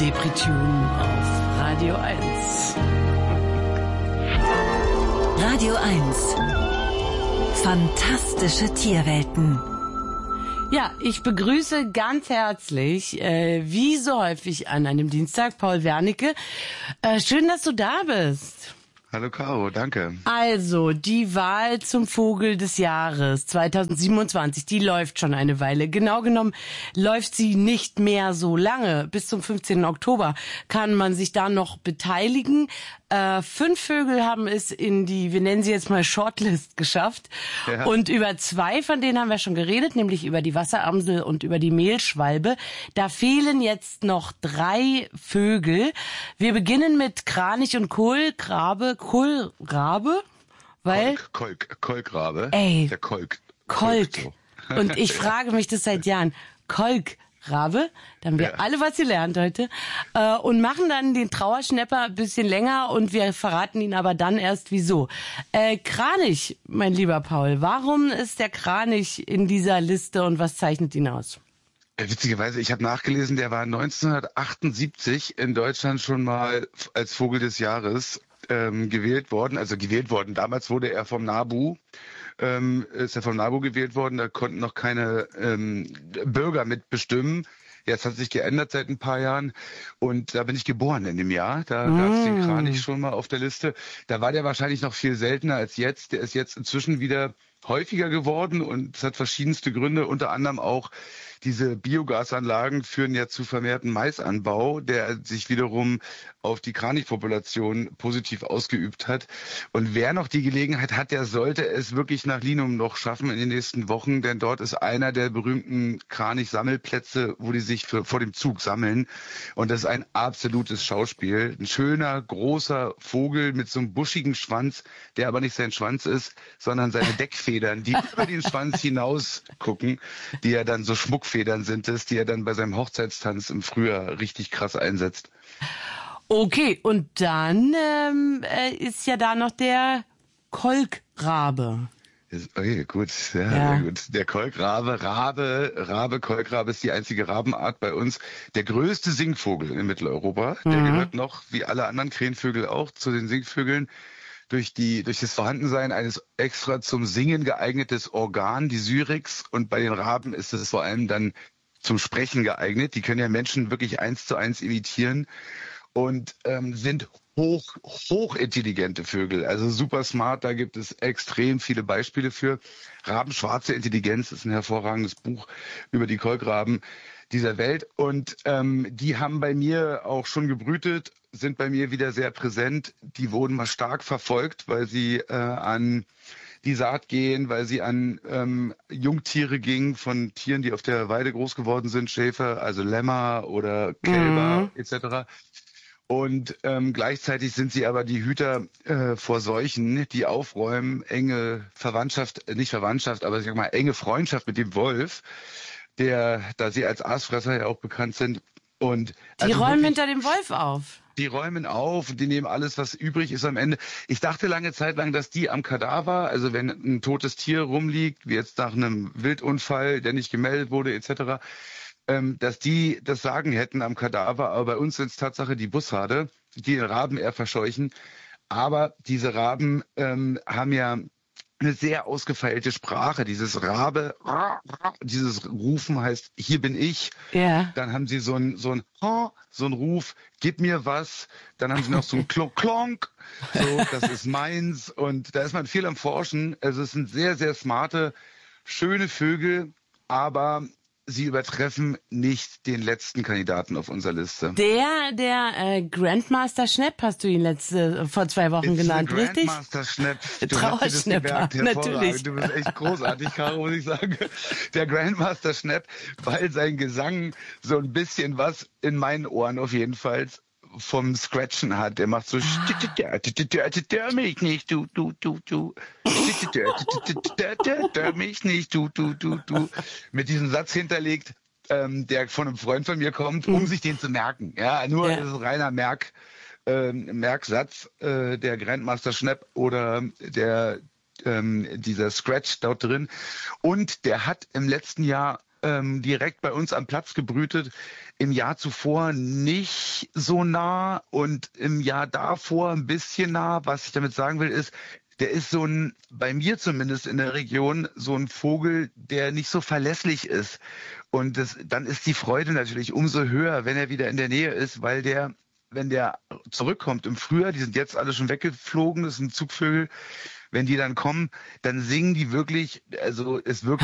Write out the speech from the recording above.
Depri-Tune auf Radio 1. Radio 1. Fantastische Tierwelten. Ja, ich begrüße ganz herzlich, wie so häufig an einem Dienstag, Paul Wernicke. Schön, dass du da bist. Hallo Caro, danke. Also, die Wahl zum Vogel des Jahres 2027, die läuft schon eine Weile. Genau genommen läuft sie nicht mehr so lange. Bis zum 15. Oktober kann man sich da noch beteiligen. 5 Vögel haben es in die, wir nennen sie jetzt mal Shortlist geschafft. Ja. Und über 2 von denen haben wir schon geredet, nämlich über die Wasseramsel und über die Mehlschwalbe. Da fehlen jetzt noch 3 Vögel. Wir beginnen mit Kranich und Kohlrabe, weil... Kolkrabe. Ey, der Kolk. So. Und ich frage mich das seit Jahren. Kolkrabe, da haben wir alle was gelernt heute. Und machen dann den Trauerschnäpper ein bisschen länger und wir verraten ihn aber dann erst wieso. Kranich, mein lieber Paul, warum ist der Kranich in dieser Liste und was zeichnet ihn aus? Witzigerweise, ich habe nachgelesen, der war 1978 in Deutschland schon mal als Vogel des Jahres gewählt worden. Damals wurde er vom NABU, gewählt worden. Da konnten noch keine Bürger mitbestimmen. Jetzt hat sich geändert seit ein paar Jahren und da bin ich geboren in dem Jahr. Da gab es den Kranich schon mal auf der Liste. Da war der wahrscheinlich noch viel seltener als jetzt. Der ist jetzt inzwischen wieder häufiger geworden und es hat verschiedenste Gründe, unter anderem auch diese Biogasanlagen führen ja zu vermehrten Maisanbau, der sich wiederum auf die Kranichpopulation positiv ausgeübt hat. Und wer noch die Gelegenheit hat, der sollte es wirklich nach Linum noch schaffen in den nächsten Wochen, denn dort ist einer der berühmten Kranich-Sammelplätze, wo die sich vor dem Zug sammeln. Und das ist ein absolutes Schauspiel. Ein schöner, großer Vogel mit so einem buschigen Schwanz, der aber nicht sein Schwanz ist, sondern seine Deckfedern, die über den Schwanz hinaus gucken, die er dann so Schmuckfedern sind es, die er dann bei seinem Hochzeitstanz im Frühjahr richtig krass einsetzt. Okay, und dann ist ja da noch der Kolkrabe. Okay, gut. Ja. Gut. Der Kolkrabe, Kolkrabe ist die einzige Rabenart bei uns. Der größte Singvogel in Mitteleuropa. Der gehört noch, wie alle anderen Krähenvögel auch, zu den Singvögeln. Durch das Vorhandensein eines extra zum Singen geeignetes Organ, die Syrinx. Und bei den Raben ist es vor allem dann zum Sprechen geeignet. Die können ja Menschen wirklich 1:1 imitieren und sind hochintelligente Vögel, also super smart. Da gibt es extrem viele Beispiele für. Raben, schwarze Intelligenz ist ein hervorragendes Buch über die Kolkraben dieser Welt. Und die haben bei mir auch schon gebrütet, sind bei mir wieder sehr präsent. Die wurden mal stark verfolgt, weil sie an die Saat gehen, weil sie an Jungtiere gingen von Tieren, die auf der Weide groß geworden sind, Schäfer, also Lämmer oder Kälber etc. Und gleichzeitig sind sie aber die Hüter vor Seuchen, die aufräumen, enge enge Freundschaft mit dem Wolf, da sie als Aasfresser ja auch bekannt sind. Und die räumen hinter dem Wolf auf. Die räumen auf und die nehmen alles, was übrig ist am Ende. Ich dachte lange Zeit lang, dass die am Kadaver, also wenn ein totes Tier rumliegt, wie jetzt nach einem Wildunfall, der nicht gemeldet wurde etc., dass die das Sagen hätten am Kadaver. Aber bei uns sind es Tatsache die Bussarde, die den Raben eher verscheuchen. Aber diese Raben haben ja eine sehr ausgefeilte Sprache. Dieses dieses Rufen heißt, hier bin ich. Ja. Dann haben sie so ein Ruf, gib mir was. Dann haben sie noch so ein Klonk, so, das ist meins. Und da ist man viel am Forschen. Also es sind sehr, sehr smarte, schöne Vögel, aber sie übertreffen nicht den letzten Kandidaten auf unserer Liste. Der Grandmaster Schnapp hast du ihn vor 2 Wochen genannt, richtig? Grandmaster Schnapp. Trauerschnapper, natürlich. Du bist echt großartig, Caro, muss ich sagen. Der Grandmaster Schnapp, weil sein Gesang so ein bisschen was in meinen Ohren auf jeden Fall vom Scratchen hat. Der macht so mich nicht, du mich nicht, du mit diesem Satz hinterlegt, der von einem Freund von mir kommt, um sich den zu merken. Ja, nur das ist reiner Merksatz, der Grandmaster Schnapp oder dieser Scratch dort drin. Und der hat im letzten Jahr direkt bei uns am Platz gebrütet. Im Jahr zuvor nicht so nah und im Jahr davor ein bisschen nah. Was ich damit sagen will, ist, der ist so ein, bei mir zumindest in der Region, so ein Vogel, der nicht so verlässlich ist. Und dann ist die Freude natürlich umso höher, wenn er wieder in der Nähe ist, weil wenn der zurückkommt im Frühjahr, die sind jetzt alle schon weggeflogen, das sind Zugvögel, wenn die dann kommen, dann singen die wirklich, also es wirkt